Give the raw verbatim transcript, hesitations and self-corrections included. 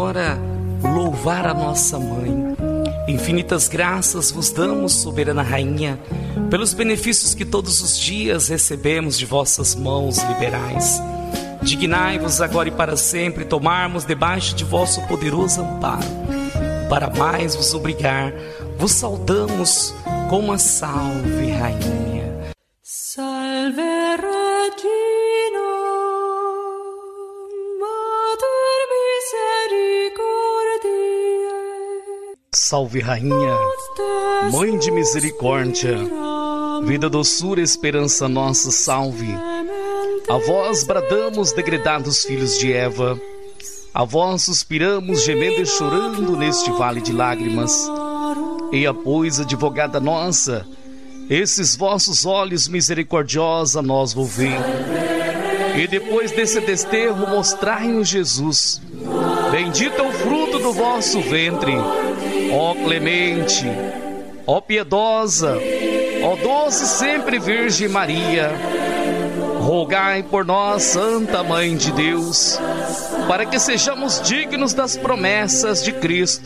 agora louvar a nossa mãe. Infinitas graças vos damos, soberana rainha, pelos benefícios que todos os dias recebemos de vossas mãos liberais. Dignai-vos agora e para sempre tomarmos debaixo de vosso poderoso amparo. Para mais vos obrigar, vos saudamos com uma salve, rainha. Salve Regina, Mater Misericordiae. Salve, rainha, mãe de misericórdia, vida, doçura, esperança nossa, salve. A vós bradamos, degredados filhos de Eva, a vós suspiramos, gemendo e chorando neste vale de lágrimas. Eia, pois, advogada nossa, esses vossos olhos misericordiosa nós volvei. E depois desse desterro mostrai-nos Jesus. Bendito é o fruto do vosso ventre. Ó clemente, ó piedosa, ó doce sempre Virgem Maria, rogai por nós, Santa Mãe de Deus, para que sejamos dignos das promessas de Cristo.